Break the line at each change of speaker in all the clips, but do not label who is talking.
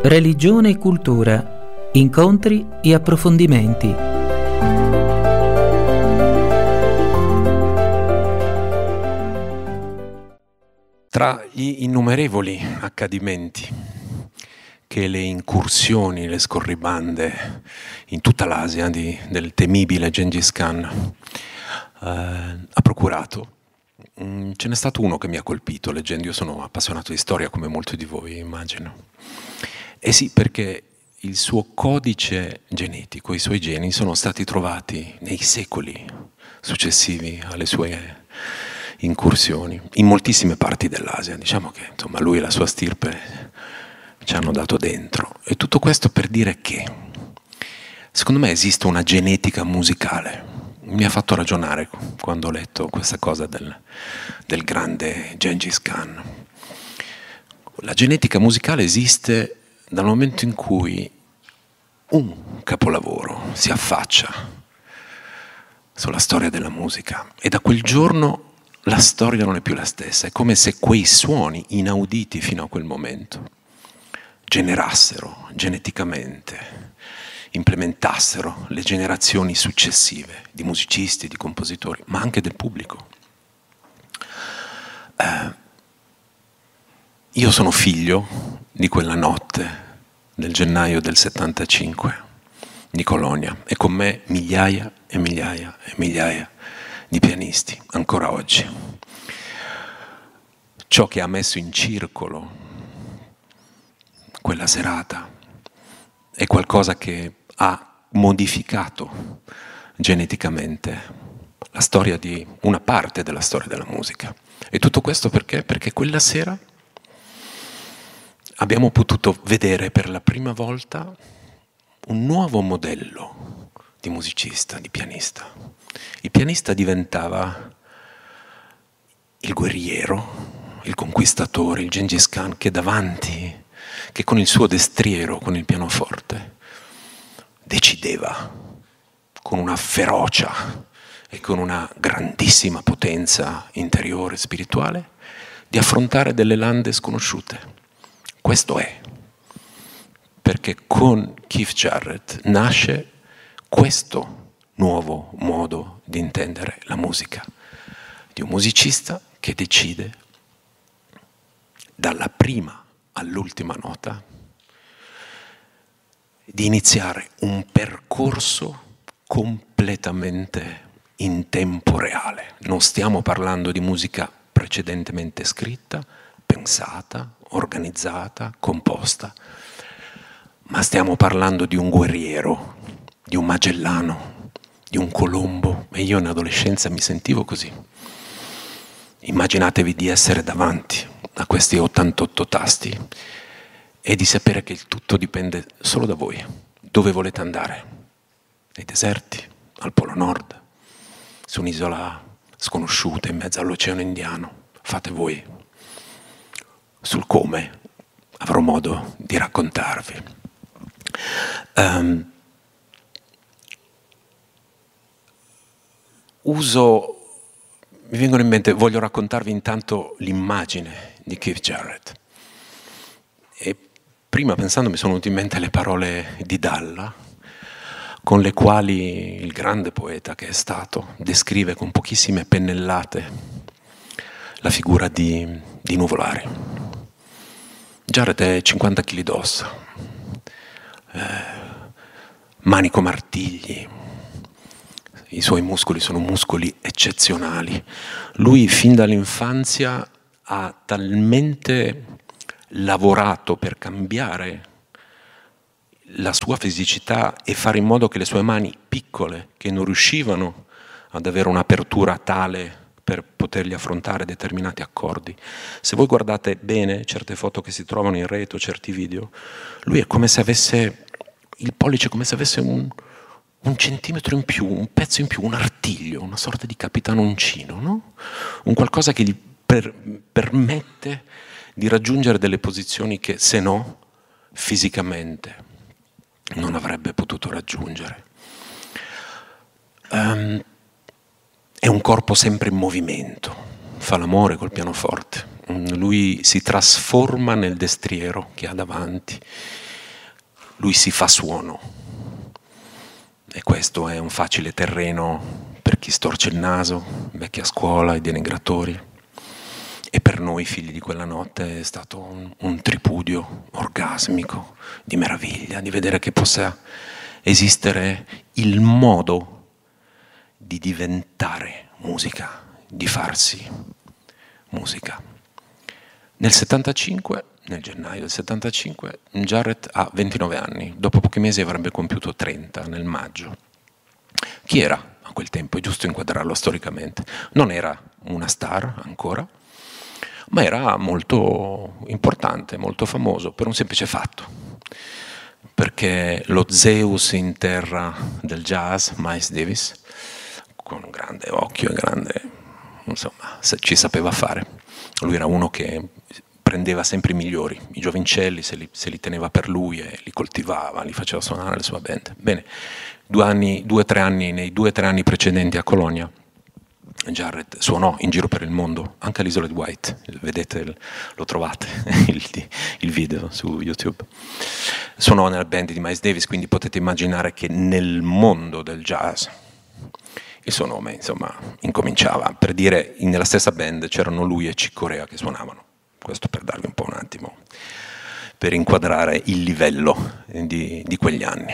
Religione e cultura, incontri e approfondimenti.
Tra gli innumerevoli accadimenti che le incursioni, le scorribande in tutta l'Asia del temibile Gengis Khan ha procurato, ce n'è stato uno che mi ha colpito leggendo. Io sono appassionato di storia come molti di voi, immagino. E sì, perché il suo codice genetico, i suoi geni sono stati trovati nei secoli successivi alle sue incursioni in moltissime parti dell'Asia. Diciamo che insomma lui e la sua stirpe ci hanno dato dentro. E tutto questo per dire che secondo me esiste una genetica musicale. Mi ha fatto ragionare quando ho letto questa cosa del grande Gengis Khan. La genetica musicale esiste dal momento in cui un capolavoro si affaccia sulla storia della musica, e da quel giorno la storia non è più la stessa. È come se quei suoni inauditi fino a quel momento generassero geneticamente, implementassero le generazioni successive di musicisti, di compositori, ma anche del pubblico. Io sono figlio di quella notte del gennaio del 75 di Colonia, e con me migliaia e migliaia e migliaia di pianisti, ancora oggi. Ciò che ha messo in circolo quella serata è qualcosa che ha modificato geneticamente la storia di una parte della storia della musica. E tutto questo perché? Perché quella sera abbiamo potuto vedere per la prima volta un nuovo modello di musicista, di pianista. Il pianista diventava il guerriero, il conquistatore, il Gengis Khan che davanti, che con il suo destriero, con il pianoforte, decideva con una ferocia e con una grandissima potenza interiore, spirituale, di affrontare delle lande sconosciute. Questo è perché con Keith Jarrett nasce questo nuovo modo di intendere la musica, di un musicista che decide dalla prima all'ultima nota di iniziare un percorso completamente in tempo reale. Non stiamo parlando di musica precedentemente scritta, pensata, organizzata, composta, ma stiamo parlando di un guerriero, di un Magellano, di un Colombo. E io in adolescenza mi sentivo così. Immaginatevi di essere davanti a questi 88 tasti e di sapere che il tutto dipende solo da voi. Dove volete andare? Nei deserti, al Polo Nord, su un'isola sconosciuta in mezzo all'Oceano Indiano. Fate voi. Sul come avrò modo di raccontarvi. Mi vengono in mente, voglio raccontarvi intanto l'immagine di Keith Jarrett. E prima, pensando, mi sono venute in mente le parole di Dalla, con le quali il grande poeta che è stato descrive con pochissime pennellate la figura di Nuvolari. Jarrett è 50 kg d'ossa, manico martigli, i suoi muscoli sono muscoli eccezionali. Lui fin dall'infanzia ha talmente lavorato per cambiare la sua fisicità e fare in modo che le sue mani piccole, che non riuscivano ad avere un'apertura tale per potergli affrontare determinati accordi. Se voi guardate bene certe foto che si trovano in rete o certi video, lui è come se avesse il pollice, come se avesse un centimetro in più, un pezzo in più, un artiglio, una sorta di capitanoncino, no? Un qualcosa che gli permette di raggiungere delle posizioni che, se no, fisicamente non avrebbe potuto raggiungere. È un corpo sempre in movimento, fa l'amore col pianoforte. Lui si trasforma nel destriero che ha davanti lui si fa suono, e questo è un facile terreno per chi storce il naso, vecchia scuola, i denigratori. E per noi figli di quella notte è stato un tripudio orgasmico, di meraviglia, di vedere che possa esistere il modo di diventare musica, di farsi musica. Nel 75, nel gennaio del 75, Jarrett ha 29 anni, dopo pochi mesi avrebbe compiuto 30 nel maggio. Chi era a quel tempo? È giusto inquadrarlo storicamente. Non era una star ancora, ma era molto importante, molto famoso per un semplice fatto, perché lo Zeus in terra del jazz, Miles Davis, con un grande occhio e grande, insomma, ci sapeva fare. Lui era uno che prendeva sempre i migliori, i giovincelli, se li teneva per lui e li coltivava, li faceva suonare la sua band. Bene, nei 2 o 3 anni precedenti a Colonia, Jarrett suonò in giro per il mondo, anche all'isola di White, vedete, lo trovate il video su YouTube. Suonò nella band di Miles Davis, quindi potete immaginare che nel mondo del jazz il suo nome, insomma, incominciava. Per dire, nella stessa band c'erano lui e Chick Corea che suonavano. Questo per darvi un po' un attimo, per inquadrare il livello di quegli anni.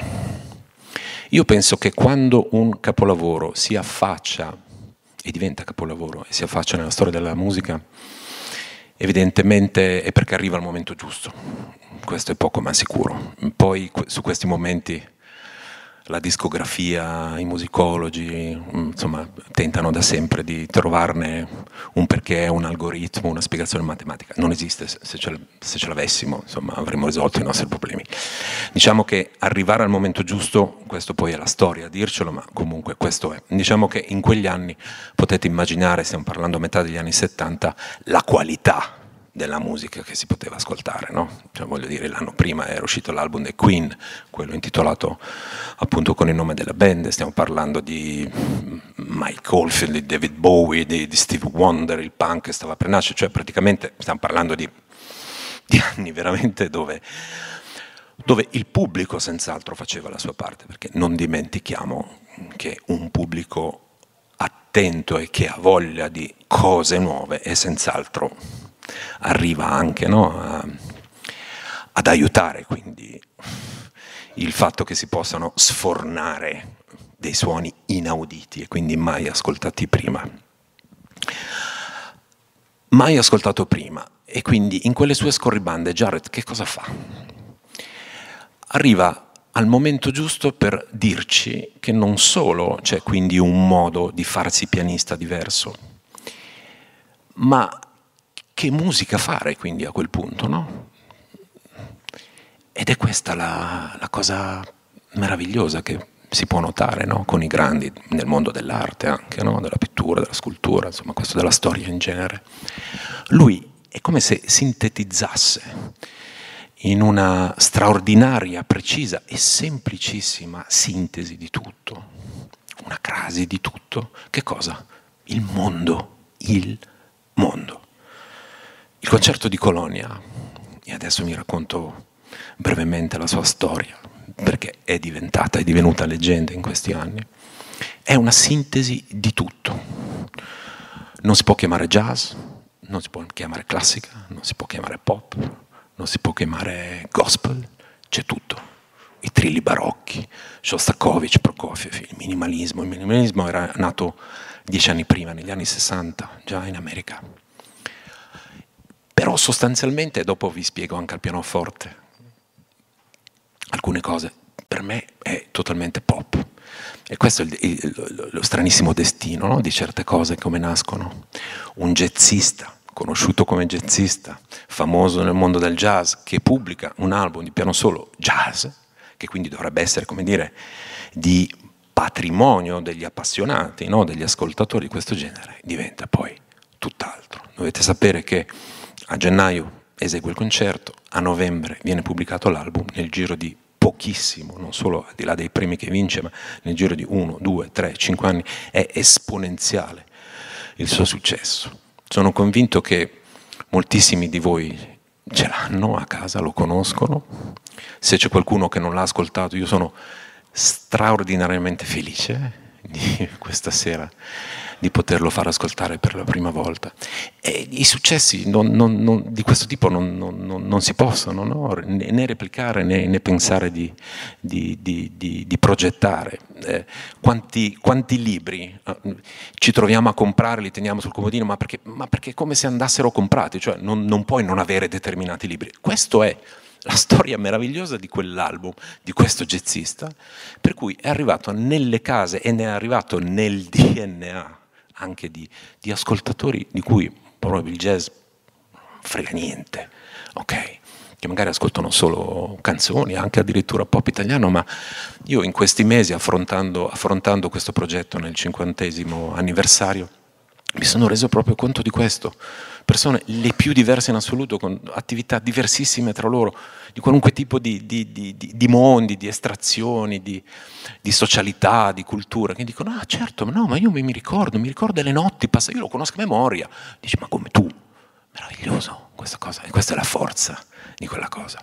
Io penso che quando un capolavoro si affaccia e diventa capolavoro e si affaccia nella storia della musica, evidentemente è perché arriva al momento giusto. Questo è poco ma sicuro. Poi su questi momenti la discografia, i musicologi, insomma, tentano da sempre di trovarne un perché, un algoritmo, una spiegazione matematica. Non esiste, se ce l'avessimo, insomma, avremmo risolto i nostri problemi. Diciamo che arrivare al momento giusto, questo poi è la storia a dircelo, ma comunque questo è. Diciamo che in quegli anni, potete immaginare, stiamo parlando a metà degli anni 70, la qualità della musica che si poteva ascoltare, no? Cioè, voglio dire, l'anno prima era uscito l'album dei Queen, quello intitolato appunto con il nome della band, stiamo parlando di Mike Oldfield, di David Bowie, di Stevie Wonder, il punk che stava per nascere, cioè praticamente stiamo parlando di anni veramente dove il pubblico senz'altro faceva la sua parte, perché non dimentichiamo che un pubblico attento e che ha voglia di cose nuove e senz'altro arriva anche, no, ad aiutare, quindi il fatto che si possano sfornare dei suoni inauditi e quindi mai ascoltati prima. Mai ascoltato prima, e quindi in quelle sue scorribande Jarrett che cosa fa? Arriva al momento giusto per dirci che non solo c'è quindi un modo di farsi pianista diverso, ma che musica fare quindi a quel punto, no? Ed è questa la cosa meravigliosa che si può notare, no? Con i grandi nel mondo dell'arte anche, no? Della pittura, della scultura, insomma questo della storia in genere. Lui è come se sintetizzasse in una straordinaria, precisa e semplicissima sintesi di tutto, una crasi di tutto. Che cosa? Il mondo, il mondo. Il concerto di Colonia, e adesso mi racconto brevemente la sua storia, perché è divenuta leggenda in questi anni, è una sintesi di tutto. Non si può chiamare jazz, non si può chiamare classica, non si può chiamare pop, non si può chiamare gospel, c'è tutto. I trilli barocchi, Shostakovich, Prokofiev, il minimalismo. Il minimalismo era nato 10 anni prima, negli anni 60, già in America. Però sostanzialmente, dopo vi spiego anche al pianoforte alcune cose, per me è totalmente pop. E questo è lo stranissimo destino, no? Di certe cose, come nascono. Un jazzista, conosciuto come jazzista, famoso nel mondo del jazz, che pubblica un album di piano solo jazz, che quindi dovrebbe essere, come dire, di patrimonio degli appassionati, no? Degli ascoltatori di questo genere, diventa poi tutt'altro. Dovete sapere che a gennaio esegue il concerto, a novembre viene pubblicato l'album, nel giro di pochissimo, non solo al di là dei premi che vince, ma nel giro di 1, 2, 3, 5 anni è esponenziale il suo successo. Sono convinto che moltissimi di voi ce l'hanno a casa, lo conoscono, Se c'è qualcuno che non l'ha ascoltato, io sono straordinariamente felice di questa sera di poterlo far ascoltare per la prima volta. E i successi di questo tipo non si possono, no? Né replicare né pensare di progettare. Quanti libri ci troviamo a comprare, li teniamo sul comodino, ma perché è come se andassero comprati, cioè non puoi non avere determinati libri. Questo è la storia meravigliosa di quell'album, di questo jazzista, per cui è arrivato nelle case e ne è arrivato nel DNA anche di ascoltatori di cui proprio il jazz frega niente, ok? Che magari ascoltano solo canzoni, anche addirittura pop italiano, ma io in questi mesi affrontando questo progetto nel 50° anniversario mi sono reso proprio conto di questo. Persone le più diverse in assoluto, con attività diversissime tra loro, di qualunque tipo di mondi, di estrazioni, di socialità, di cultura, che dicono, ah certo, ma io mi ricordo le notti, io lo conosco a memoria. Dici, ma come tu? Meraviglioso questa cosa, e questa è la forza di quella cosa.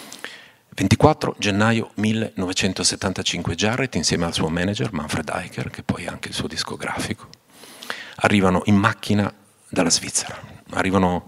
24 gennaio 1975, Jarrett insieme al suo manager Manfred Eicher, che poi è anche il suo discografico, arrivano in macchina dalla Svizzera, arrivano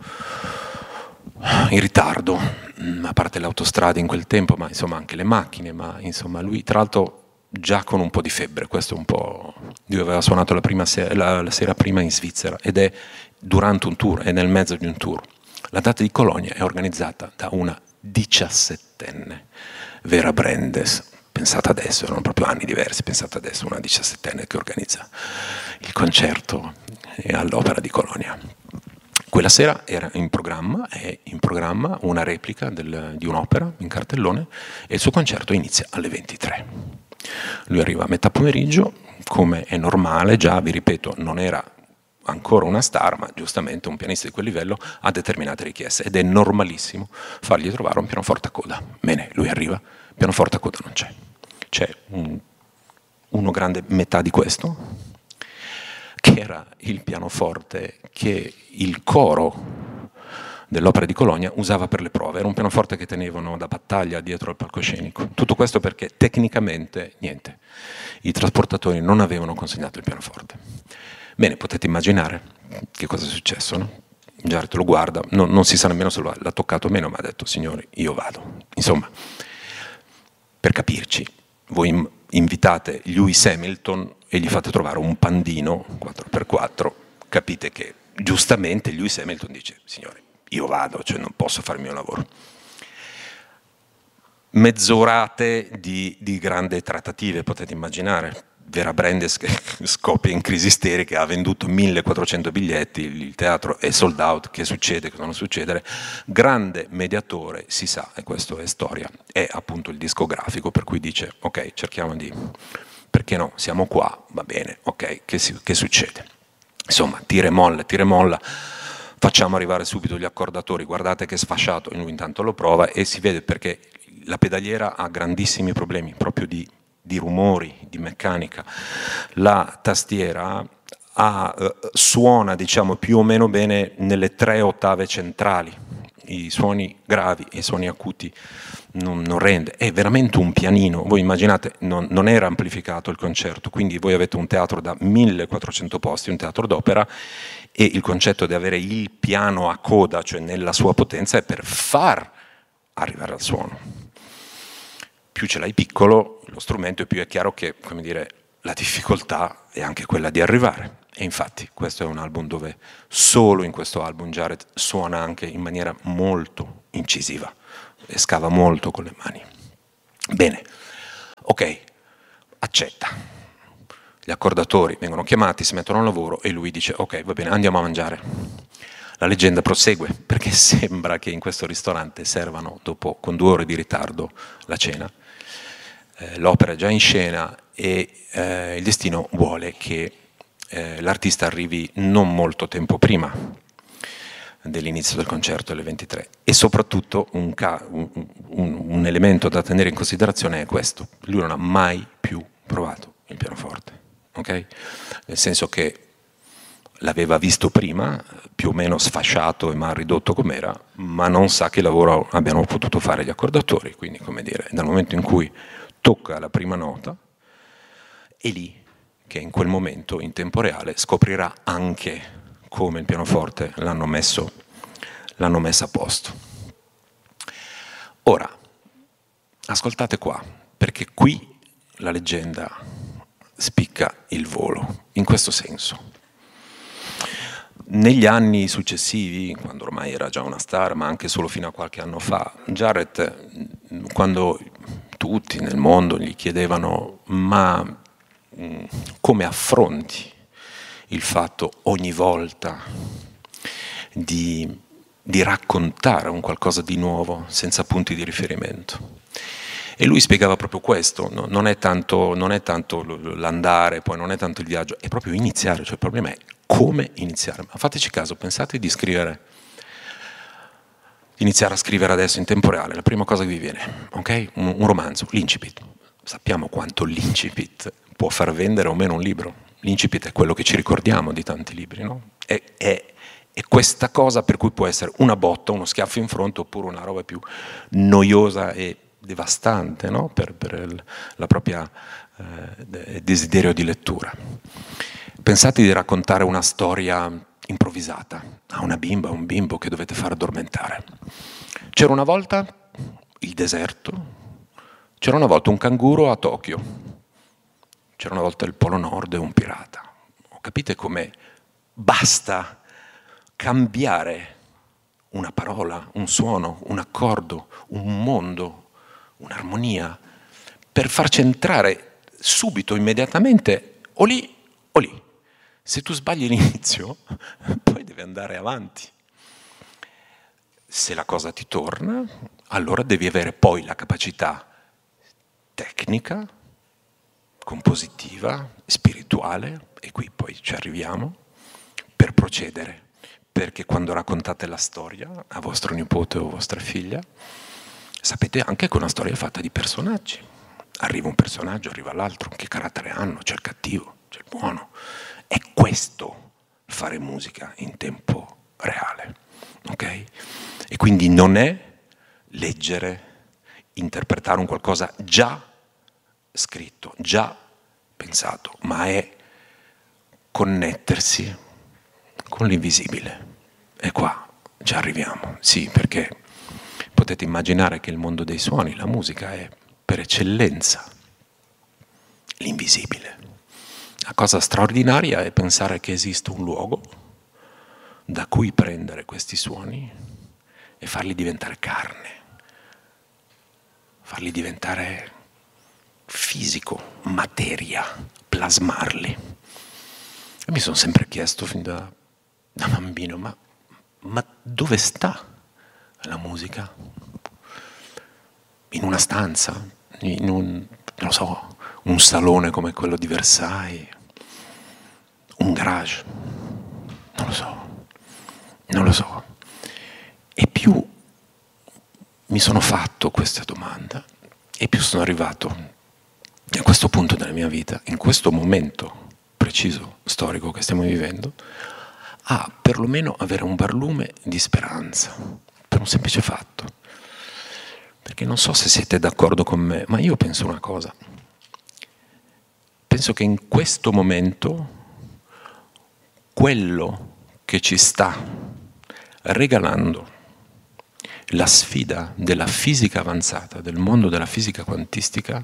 in ritardo, a parte le autostrade in quel tempo, ma insomma anche le macchine, ma insomma lui tra l'altro già con un po' di febbre, questo è un po', lui aveva suonato la sera prima in Svizzera ed è durante un tour, è nel mezzo di un tour. La data di Colonia è organizzata da una 17enne, Vera Brandes. Pensate adesso, erano proprio anni diversi, pensate adesso, una 17enne che organizza il concerto all'Opera di Colonia. Quella sera è in programma una replica di un'opera in cartellone e il suo concerto inizia alle 23. Lui arriva a metà pomeriggio, come è normale, già vi ripeto, non era ancora una star, ma giustamente un pianista di quel livello ha determinate richieste ed è normalissimo fargli trovare un pianoforte a coda. Bene, lui arriva, pianoforte a coda non c'è. C'è uno grande metà di questo, che era il pianoforte che il coro dell'Opera di Colonia usava per le prove. Era un pianoforte che tenevano da battaglia dietro al palcoscenico. Tutto questo perché tecnicamente, niente, i trasportatori non avevano consegnato il pianoforte. Bene, potete immaginare che cosa è successo, no? Jarrett lo guarda, non si sa nemmeno se l'ha toccato o meno, ma ha detto, signori, io vado. Insomma, per capirci, voi invitate Lewis Hamilton e gli fate trovare un pandino 4x4, capite che giustamente Lewis Hamilton dice, signori, io vado, cioè non posso fare il mio lavoro. Mezz'orate di grandi trattative, potete immaginare. Vera Brandes che scoppia in crisi isterica, ha venduto 1400 biglietti, il teatro è sold out, che succede, cosa non succedere. Grande mediatore, si sa, e questo è storia, è appunto il discografico, per cui dice, ok, cerchiamo di, perché no, siamo qua, va bene, ok, che succede? Insomma, tira e molla, facciamo arrivare subito gli accordatori, guardate che sfasciato, lui intanto lo prova e si vede perché la pedaliera ha grandissimi problemi proprio di rumori, di meccanica. La tastiera suona, diciamo, più o meno bene nelle 3 ottave centrali. I suoni gravi e i suoni acuti non rende. È veramente un pianino. Voi immaginate, non era amplificato il concerto, quindi voi avete un teatro da 1400 posti, un teatro d'opera, e il concetto di avere il piano a coda, cioè nella sua potenza, è per far arrivare al suono. Più ce l'hai piccolo lo strumento, e più è chiaro che, come dire, la difficoltà è anche quella di arrivare. E infatti questo è un album dove solo in questo album Jarrett suona anche in maniera molto incisiva e scava molto con le mani. Bene, ok, accetta. Gli accordatori vengono chiamati, si mettono al lavoro e lui dice ok, va bene, andiamo a mangiare. La leggenda prosegue perché sembra che in questo ristorante servano con 2 ore di ritardo la cena. L'opera è già in scena e il destino vuole che l'artista arrivi non molto tempo prima dell'inizio del concerto alle 23. E soprattutto un elemento da tenere in considerazione è questo: lui non ha mai più provato il pianoforte, ok? Nel senso che l'aveva visto prima, più o meno sfasciato e mal ridotto com'era, ma non sa che lavoro abbiano potuto fare gli accordatori. Quindi, come dire, dal momento in cui tocca la prima nota, è lì che in quel momento, in tempo reale, scoprirà anche come il pianoforte l'hanno messo a posto. Ora, ascoltate qua, perché qui la leggenda spicca il volo, in questo senso. Negli anni successivi, quando ormai era già una star, ma anche solo fino a qualche anno fa, Jarrett, quando tutti nel mondo gli chiedevano ma come affronti il fatto ogni volta di raccontare un qualcosa di nuovo senza punti di riferimento? E lui spiegava proprio questo, non è tanto l'andare, poi non è tanto il viaggio, è proprio iniziare, cioè il problema è come iniziare. Ma fateci caso, pensate di iniziare a scrivere adesso in tempo reale, la prima cosa che vi viene, ok? Un romanzo, l'incipit. Sappiamo quanto l'incipit può far vendere o meno un libro. L'incipit è quello che ci ricordiamo di tanti libri, no? È questa cosa per cui può essere una botta, uno schiaffo in fronte, oppure una roba più noiosa e devastante, no? per la propria desiderio di lettura. Pensate di raccontare una storia improvvisata a una bimba, a un bimbo che dovete far addormentare. C'era una volta il deserto, c'era una volta un canguro a Tokyo, c'era una volta il Polo Nord e un pirata. Capite come basta cambiare una parola, un suono, un accordo, un mondo, un'armonia, per farci entrare subito, immediatamente, o lì o lì. Se tu sbagli l'inizio, poi devi andare avanti. Se la cosa ti torna, allora devi avere poi la capacità tecnica, compositiva, spirituale, e qui poi ci arriviamo, per procedere. Perché quando raccontate la storia a vostro nipote o vostra figlia, sapete anche che una storia è fatta di personaggi. Arriva un personaggio, arriva l'altro, che carattere hanno? C'è il cattivo, c'è il buono. È questo fare musica in tempo reale, ok? E quindi non è leggere, interpretare un qualcosa già scritto, già pensato, ma è connettersi con l'invisibile. E qua ci arriviamo, sì, perché potete immaginare che il mondo dei suoni, la musica, è per eccellenza l'invisibile. La cosa straordinaria è pensare che esiste un luogo da cui prendere questi suoni e farli diventare carne, farli diventare fisico, materia, plasmarli. E mi sono sempre chiesto fin da bambino, ma dove sta la musica? In una stanza? In un, non so, un salone come quello di Versailles? Un garage? Non lo so. E più mi sono fatto questa domanda, e più sono arrivato a questo punto della mia vita, in questo momento preciso, storico che stiamo vivendo, a perlomeno avere un barlume di speranza, per un semplice fatto. Perché non so se siete d'accordo con me, ma io penso una cosa. Penso che in questo momento quello che ci sta regalando la sfida della fisica avanzata, del mondo della fisica quantistica,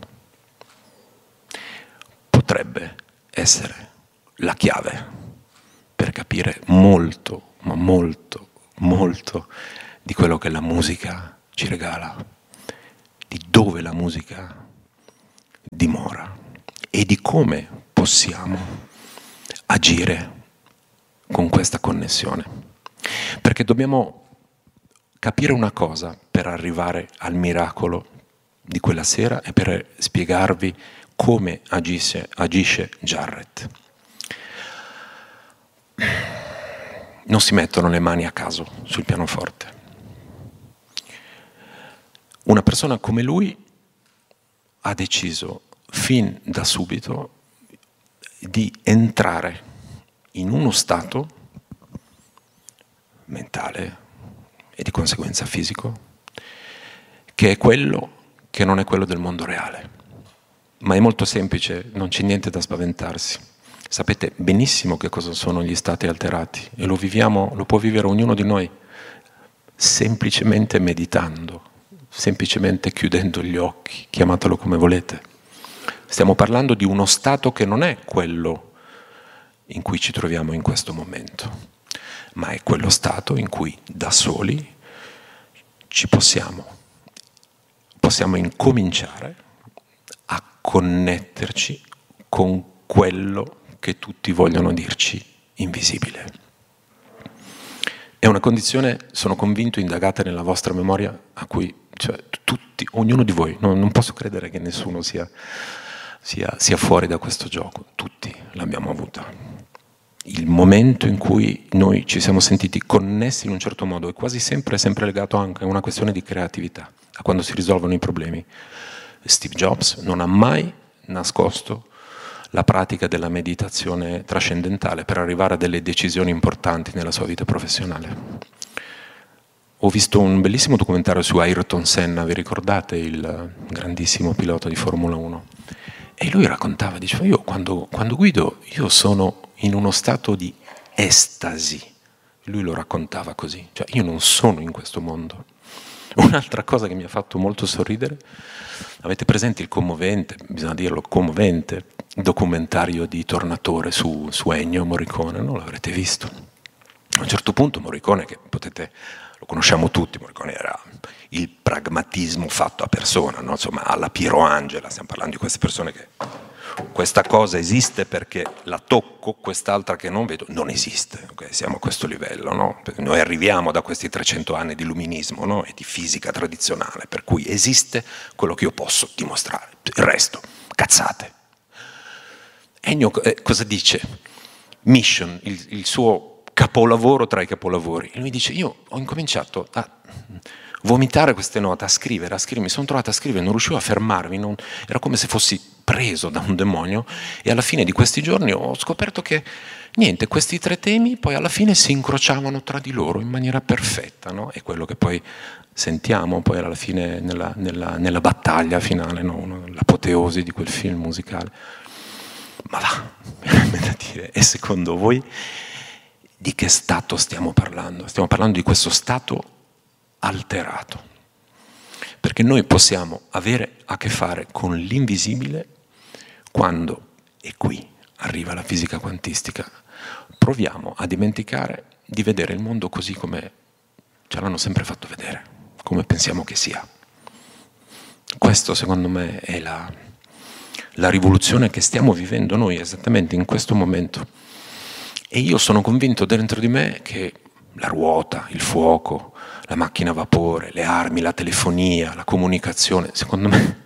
potrebbe essere la chiave per capire molto, ma molto, molto di quello che la musica ci regala, di dove la musica dimora e di come possiamo agire con questa connessione. Perché dobbiamo capire una cosa per arrivare al miracolo di quella sera e per spiegarvi come agisce Jarrett. Non si mettono le mani a caso sul pianoforte. Una persona come lui ha deciso fin da subito di entrare in uno stato mentale e di conseguenza fisico che è quello che non è quello del mondo reale. Ma è molto semplice, non c'è niente da spaventarsi. Sapete benissimo che cosa sono gli stati alterati e lo può vivere ognuno di noi semplicemente meditando, semplicemente chiudendo gli occhi, chiamatelo come volete. Stiamo parlando di uno stato che non è quello in cui ci troviamo in questo momento, ma è quello stato in cui da soli possiamo incominciare a connetterci con quello che tutti vogliono dirci invisibile. È una condizione, sono convinto, indagata nella vostra memoria, a cui tutti, ognuno di voi, non posso credere che nessuno sia fuori da questo gioco, tutti l'abbiamo avuta. Il momento in cui noi ci siamo sentiti connessi in un certo modo è quasi sempre legato anche a una questione di creatività, a quando si risolvono i problemi. Steve Jobs non ha mai nascosto la pratica della meditazione trascendentale per arrivare a delle decisioni importanti nella sua vita professionale. Ho visto un bellissimo documentario su Ayrton Senna, vi ricordate, il grandissimo pilota di Formula 1? E lui raccontava, diceva, io quando guido io sono in uno stato di estasi. Lui lo raccontava così, cioè io non sono in questo mondo. Un'altra cosa che mi ha fatto molto sorridere, avete presente il commovente, bisogna dirlo, commovente documentario di Tornatore su Ennio Morricone, no? L'avrete visto. A un certo punto Morricone, che lo conosciamo tutti, Morricone era il pragmatismo fatto a persona, no? Insomma, alla Piero Angela, stiamo parlando di queste persone che questa cosa esiste perché la tocco, quest'altra che non vedo non esiste, okay? Siamo a questo livello, no? Noi arriviamo da questi 300 anni di illuminismo, no? E di fisica tradizionale, per cui esiste quello che io posso dimostrare, il resto, cazzate. Ennio cosa dice? Mission, il suo capolavoro tra i capolavori. E lui dice, io ho incominciato a vomitare queste note, a scrivere, mi sono trovato a scrivere, non riuscivo a fermarmi, era come se fossi preso da un demonio, e alla fine di questi giorni ho scoperto che niente, questi tre temi poi alla fine si incrociavano tra di loro in maniera perfetta, no? È quello che poi sentiamo poi alla fine nella battaglia finale, no? L'apoteosi di quel film musicale. Ma va, veramente da dire, e secondo voi di che stato stiamo parlando? Stiamo parlando di questo stato alterato, perché noi possiamo avere a che fare con l'invisibile quando, e qui arriva la fisica quantistica, proviamo a dimenticare di vedere il mondo così come ce l'hanno sempre fatto vedere, come pensiamo che sia. Questo secondo me è la rivoluzione che stiamo vivendo noi esattamente in questo momento, e io sono convinto dentro di me che la ruota, il fuoco, la macchina a vapore, le armi, la telefonia, la comunicazione, secondo me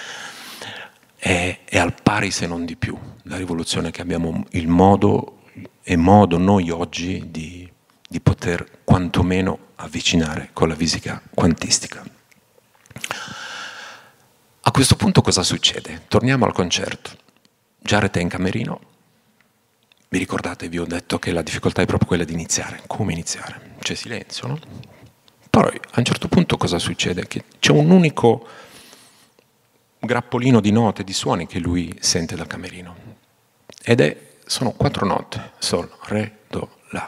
è al pari se non di più la rivoluzione che abbiamo modo noi oggi di poter quantomeno avvicinare con la fisica quantistica. A questo punto cosa succede? Torniamo al concerto. Jared è in camerino. Vi ricordate, vi ho detto che la difficoltà è proprio quella di iniziare. Come iniziare? C'è silenzio, no? Poi a un certo punto cosa succede? Che c'è un unico grappolino di note, di suoni che lui sente dal camerino. Sono 4 note, Sol, Re, Do, La.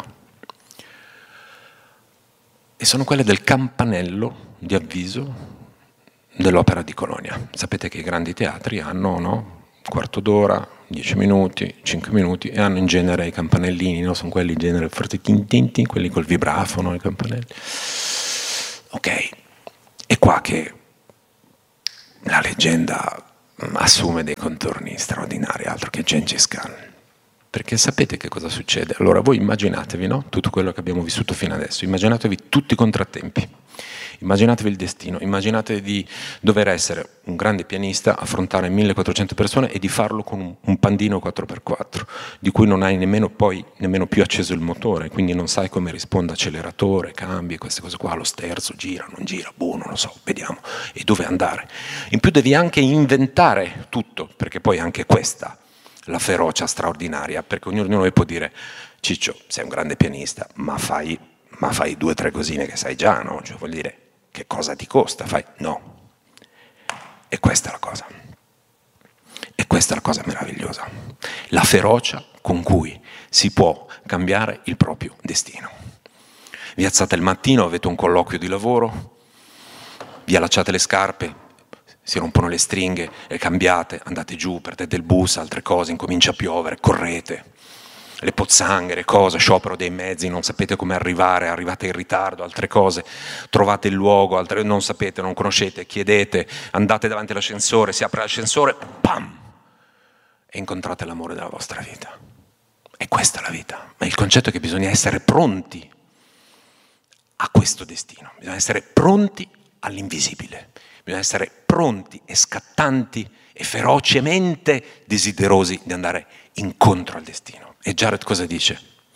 E sono quelle del campanello di avviso dell'Opera di Colonia. Sapete che i grandi teatri hanno, no? Quarto d'ora, 10 minuti, 5 minuti, e hanno in genere i campanellini, no? Sono quelli in genere forti tintinti, quelli col vibrafono, i campanelli. Ok, è qua che la leggenda assume dei contorni straordinari, altro che Gengis Khan. Perché sapete che cosa succede? Allora voi immaginatevi, no? Tutto quello che abbiamo vissuto fino adesso, immaginatevi tutti i contrattempi, immaginatevi il destino, immaginatevi di dover essere un grande pianista, affrontare 1400 persone e di farlo con un pandino 4x4, di cui non hai nemmeno più acceso il motore, quindi non sai come risponde acceleratore, cambi, queste cose qua, lo sterzo, gira, non gira, non lo so, vediamo, e dove andare. In più devi anche inventare tutto, perché poi anche questa la ferocia straordinaria, perché ognuno di noi può dire Ciccio, sei un grande pianista, ma fai 2 o 3 cosine che sai già, no? Cioè, vuol dire, che cosa ti costa? Fai, no. E questa è la cosa. E questa è la cosa meravigliosa. La ferocia con cui si può cambiare il proprio destino. Vi alzate il mattino, avete un colloquio di lavoro, vi allacciate le scarpe, si rompono le stringhe, le cambiate, andate giù, perdete il bus, altre cose, incomincia a piovere, correte. Le pozzanghere, cose, sciopero dei mezzi, non sapete come arrivare, arrivate in ritardo, altre cose, trovate il luogo, altre non sapete, non conoscete, chiedete, andate davanti all'ascensore, si apre l'ascensore, pam! E incontrate l'amore della vostra vita. E questa è la vita. Ma il concetto è che bisogna essere pronti a questo destino, bisogna essere pronti all'invisibile, bisogna essere pronti e scattanti e ferocemente desiderosi di andare incontro al destino. E Jared cosa dice?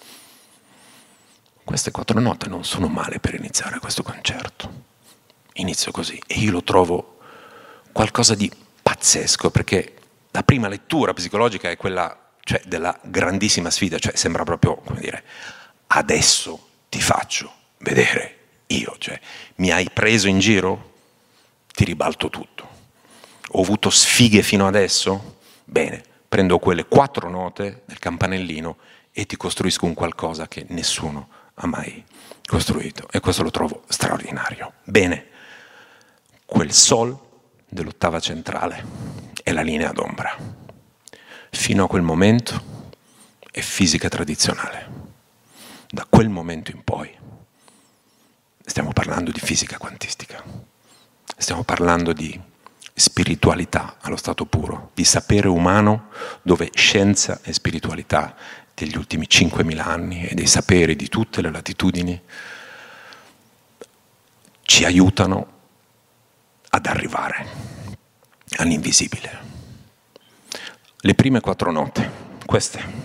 Queste 4 note non sono male per iniziare questo concerto. Inizio così e io lo trovo qualcosa di pazzesco, perché la prima lettura psicologica è quella, cioè, della grandissima sfida, cioè sembra proprio, come dire, adesso ti faccio vedere io, cioè mi hai preso in giro? Ti ribalto tutto. Ho avuto sfighe fino adesso? Bene, prendo quelle 4 note del campanellino e ti costruisco un qualcosa che nessuno ha mai costruito. E questo lo trovo straordinario. Bene, quel sol dell'ottava centrale è la linea d'ombra. Fino a quel momento è fisica tradizionale. Da quel momento in poi stiamo parlando di fisica quantistica. Stiamo parlando di spiritualità allo stato puro, di sapere umano dove scienza e spiritualità degli ultimi 5.000 anni e dei saperi di tutte le latitudini ci aiutano ad arrivare all'invisibile. Le prime 4 note, queste,